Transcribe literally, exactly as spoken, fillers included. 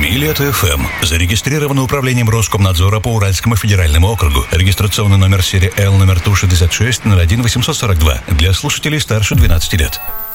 Милет эф эм. Зарегистрировано управлением Роскомнадзора по Уральскому федеральному округу. Регистрационный номер серии Л номер Ту шестьдесят шесть ноль один восемьсот сорок два. Для слушателей старше двенадцати лет.